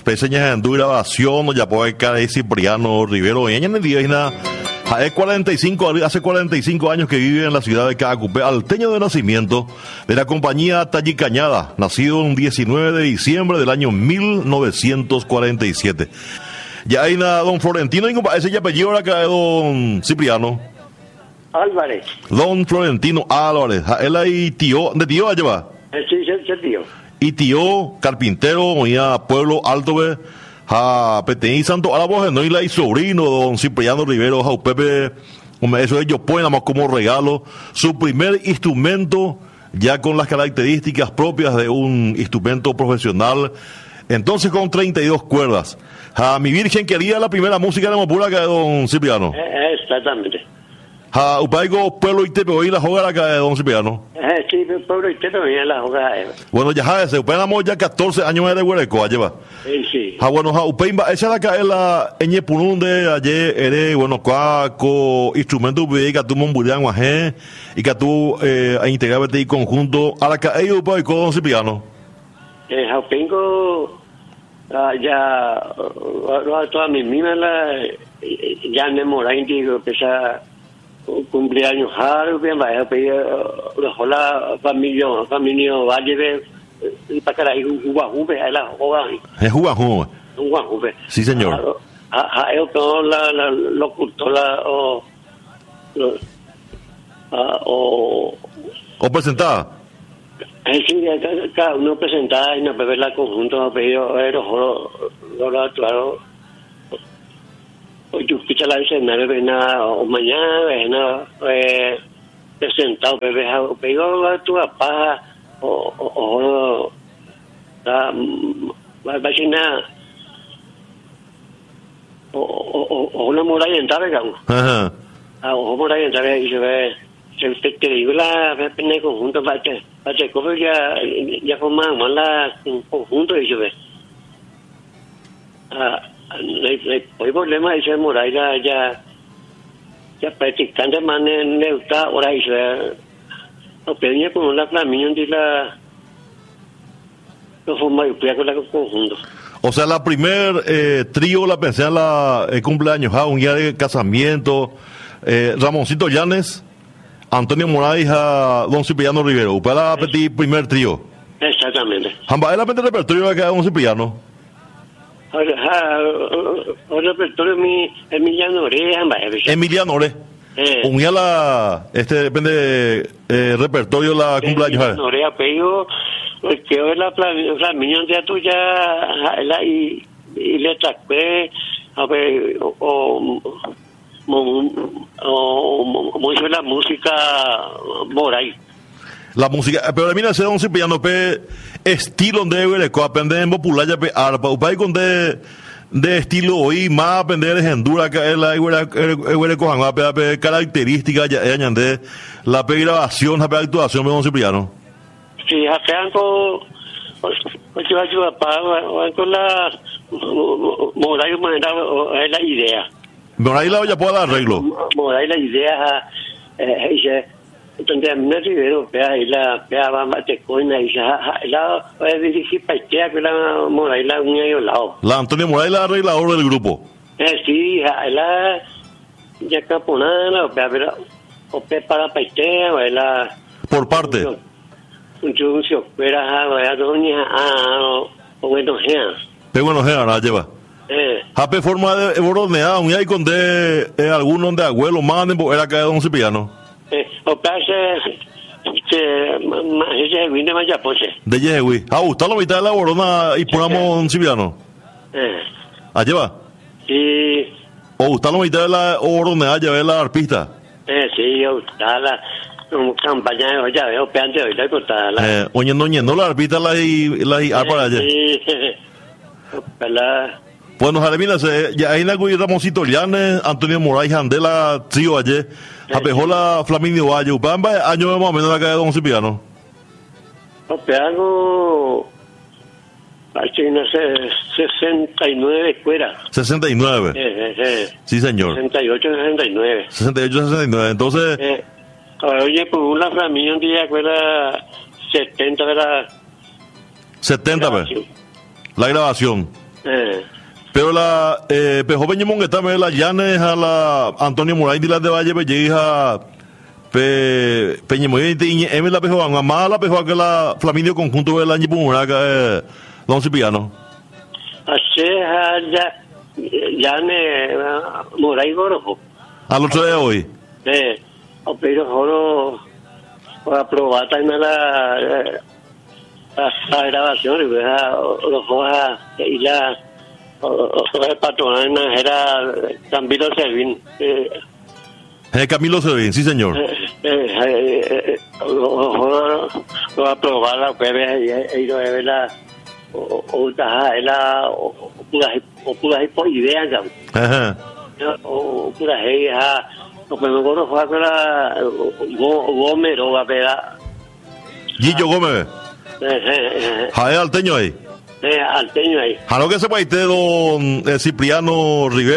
peseñas en grabación, o ya puede caer Cipriano Rivero, y en el día hace 45 años que vive en la ciudad de Caacupé, alteño de nacimiento, de la compañía Tayicañada, nacido un 19 de diciembre del año 1947. Ya hay don Florentino, y ese ya apellido era acá de don Cipriano. Álvarez. Don Florentino Álvarez, él ahí tío, ¿de tío allá? Sí, tío. Y tío, carpintero, ya Pueblo Alto, a Petení Santo Álvaro, no y la y sobrino, don Cipriano Rivero, a Pepe, eso ellos ponen como regalo, su primer instrumento, ya con las características propias de un instrumento profesional, entonces con 32 cuerdas. A mi virgen quería la primera música de Mopura que de don Cipriano. Exactamente. A Upaigo, Pueblo Itepe, oí la jugada acá de don Cipriano. Sí, Pueblo Itepe, oí la jugada. Bueno, ya sabes, Upenamos ya 14 años de Huereco, lleva. Sí. Bueno, Upenba, esa acá es la Eñepununde, ayer, eres, bueno, cuaco, instrumento que tú Momburian, Guajé, y que tú, a integrarte y conjunto, a la que ellos Upaigo, don Cipriano. Upengo, ya, toda mi mina, ya me morain, digo, pesa. Cumpleaños harus bien baik apa ya hola familia valle y para cara jugar la jugar es jugar sí señor yo todo la locutora o presentada sí cada uno presentada y no beber la conjunto pero lo claro yo escuché la escena o mañana presentado pero tu papá o vacina o una muralla en Targa o muralla en Targa y se ve te digo la pena conjunto para como ya formamos la conjunto y se ve el problema es que Moraila ya practicando de manera neutra ahora y se pedía con la flamilla de la forma de con la conjunto. O sea, la primer trío la pensé a la cumpleaños, un día de casamiento, Ramoncito Llanes, Antonio Moraes, don Cipriano Rivero, para el primer trío. Exactamente. ¿Jamba era el repertorio de don Cipriano? El repertorio Emiliano Oreja, Emiliano Oreja. Un día depende repertorio la cumpleaños. Emiliano Oreja, pero que la flamilla de tuya y le traspé a ver mucho la música moral. La música, pero mira, se don Cipriano, estilo de Huereco, aprender en popular ya arpa, upay con de estilo hoy más aprender en Honduras que la Huereco han características ya añade la grabación, la actuación de don Cipriano. Sí, hacean con la moral es la idea. Moral ya puede dar arreglo. Moral la idea entonces me Rivero la va a te coina y la dirigir para que la Moraila un año lado la Antonio Moraila arreglador del grupo sí la ya caponana o para paite o la por parte un se opera a doña o bueno pero bueno la lleva Jape forma de bordoneada un día y con algunos de abuelo manden por era que don Cipriano o pasa ese vino más ya pose de Yehui está la mitad de la borona y ponamos un Cipriano allá va y o está la mitad de la borona allá ve la arpista sí está la campaña de ya veo peante hoy la corta oye no la arpista la y para allá bueno Jaremina ya hay algo y Ramoncito Llanes Antonio Moraes Andela trío ayer Apejola Flaminio Valle, Upamba, año más o menos la calle de don Cipriano. Peago, no sé, 69 escuela. 69. Sí, señor. 68, 69. 68, 69. Entonces. Oye, pues una Flaminio un día escuela 70 de la. 70, la grabación. Pero la joven Mongueta me la llanes a la Antonio Moray de la de Valle Belleja Peñemoy y la pejoa mamá la pejoa que la Flaminio conjunto del año Pumuraca don Cipriano. Así ya me Moray Gorojo. Al otro de hoy. Pero joro para probar también la grabación los hojas y la patrona era Camilo Servín. Camilo Servín, sí señor. Lo va a probar la jueves y lo de la o pura idea ya. O pura hija o pero no fue para Gómez o va a ver Guillo Gómez. Jaé Alteño ahí. Alteño ahí. A lo que sepa usted, don Cipriano Rivera.